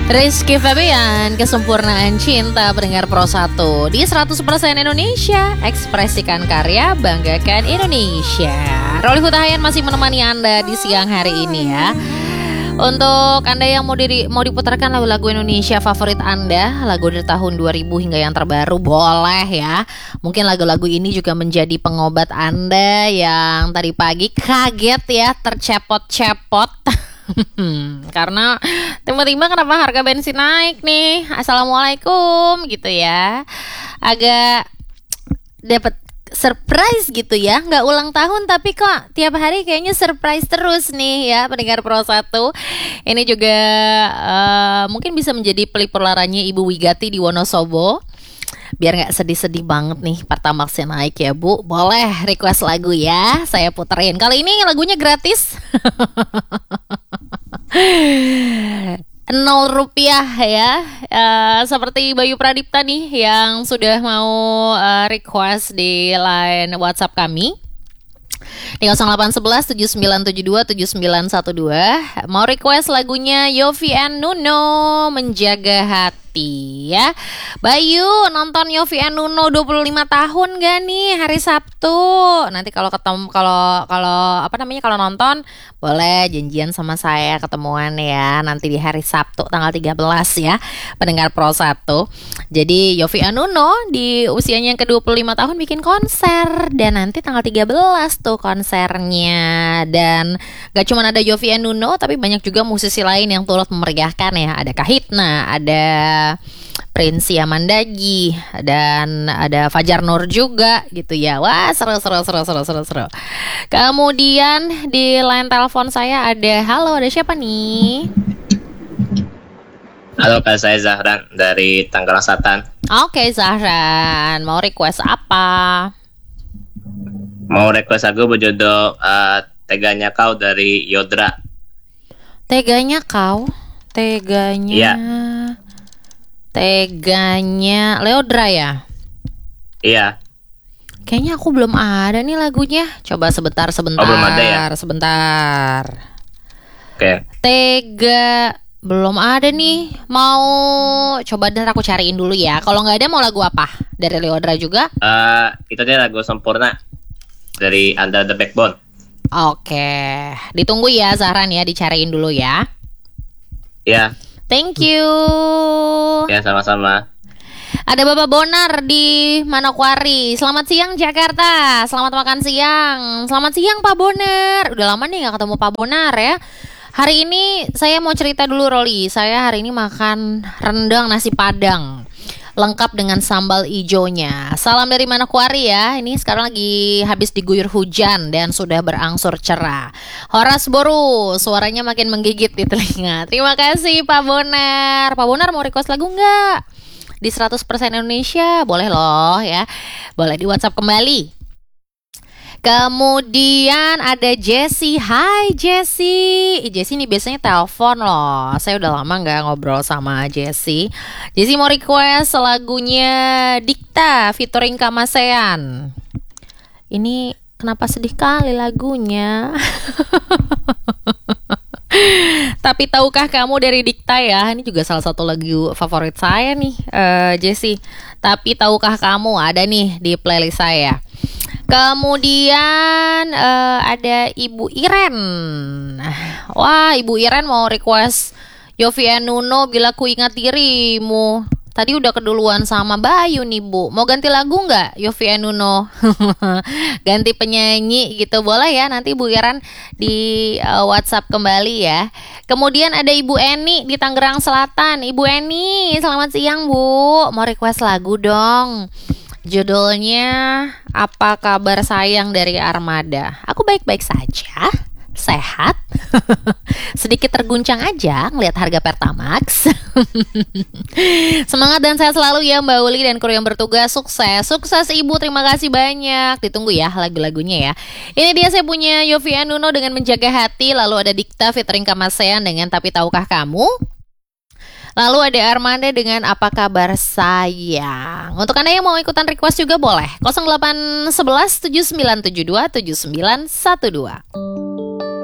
Rizky Febian, kesempurnaan cinta pendengar Pro 1 di 100% Indonesia. Ekspresikan karya, banggakan Indonesia. Rolly Hutahayan masih menemani Anda di siang hari ini ya. Untuk Anda yang mau diputarkan lagu-lagu Indonesia favorit Anda, lagu dari tahun 2000 hingga yang terbaru, boleh ya. Mungkin lagu-lagu ini juga menjadi pengobat Anda yang tadi pagi kaget ya, tercepot-cepot karena tiba-tiba kenapa harga bensin naik nih. Assalamualaikum gitu ya. Agak dapat surprise gitu ya. Nggak ulang tahun tapi kok tiap hari kayaknya surprise terus nih ya pendengar Pro 1. Ini juga mungkin bisa menjadi pelipur laranya Ibu Wigati di Wonosobo. Biar gak sedih-sedih banget nih Pertamaxnya naik ya Bu. Boleh request lagu ya, saya puterin. Kali ini lagunya gratis 0 rupiah ya. Seperti Bayu Pradipta nih yang sudah mau request di line WhatsApp kami di 0811 7972 7912. Mau request lagunya Yofi and Nuno, Menjaga Hati ya. Bayu nonton Yofi and Nuno 25 tahun gak nih hari Sabtu? Nanti kalau ketemu kalau nonton boleh janjian sama saya ketemuan ya nanti di hari Sabtu tanggal 13 ya pendengar Pro 1. Jadi Yofi and Nuno di usianya yang ke-25 tahun bikin konser dan nanti tanggal 13 tuh konsernya. Dan gak cuma ada Yofi and Nuno tapi banyak juga musisi lain yang turut memeriahkan ya. Ada Kahitna, ada Prince Amandagi, dan ada Fajar Nur juga gitu ya. Wah seru. Kemudian di line telepon saya ada, halo, ada siapa nih? Halo Kak, saya Zahran dari Tangerang Selatan. Oke Zahran, mau request apa? Mau request lagu berjudul Teganya Kau dari Yodra. Teganya Kau? Teganya Iya. Teganya Leodra ya? Iya. Kayaknya aku belum ada nih lagunya. Coba sebentar. Oh, belum ada ya? Sebentar. Oke. Tega belum ada nih. Mau coba dan aku cariin dulu ya. Kalau nggak ada mau lagu apa? Dari Leodra juga? Itu dia lagu Sempurna dari Under the Backbone. Oke. Ditunggu ya Zahran ya, dicariin dulu ya. Iya. Thank you. Ya, sama-sama. Ada Bapak Bonar di Manokwari. Selamat siang Jakarta. Selamat makan siang. Selamat siang Pak Bonar. Udah lama nih gak ketemu Pak Bonar ya. Hari ini saya mau cerita dulu Rolly. Saya hari ini makan rendang nasi padang lengkap dengan sambal ijonya. Salam dari Manokwari ya. Ini sekarang lagi habis diguyur hujan dan sudah berangsur cerah. Horas Boru, suaranya makin menggigit di telinga. Terima kasih Pak Bonar. Pak Bonar mau request lagu nggak? Di 100% Indonesia boleh loh ya. Boleh di WhatsApp kembali. Kemudian ada Jessie. Hai Jessie. Jessie ini biasanya telepon loh. Saya udah lama gak ngobrol sama Jessie. Jessie mau request lagunya Dikta featuring Kamasean. Ini kenapa sedih kali lagunya? Tapi tahukah kamu dari Dikta ya. Ini juga salah satu lagu favorit saya nih Jessie. Tapi tahukah kamu ada nih di playlist saya. Kemudian ada Ibu Iren. Wah, Ibu Iren mau request Yofi and Nuno, Bila Ku Ingat Dirimu. Tadi udah keduluan sama Bayu nih Bu. Mau ganti lagu nggak Yofi and Nuno? Ganti penyanyi gitu boleh ya. Nanti Ibu Iren di WhatsApp kembali ya. Kemudian ada Ibu Eni di Tangerang Selatan. Ibu Eni, selamat siang Bu. Mau request lagu dong. Judulnya Apa Kabar Sayang dari Armada. Aku baik-baik saja, sehat. Sedikit terguncang aja ngelihat harga Pertamax. Semangat dan sehat selalu ya Mbak Uli dan kru yang bertugas. Sukses Ibu, terima kasih banyak. Ditunggu ya lagu-lagunya ya. Ini dia saya punya Yofi and Nuno dengan Menjaga Hati. Lalu ada Dikta featuring Kamasean dengan Tapi Tahukah Kamu. Lalu ada Armanda dengan Apa Kabar Sayang. Untuk Anda yang mau ikutan request juga boleh 0811 7972 7912.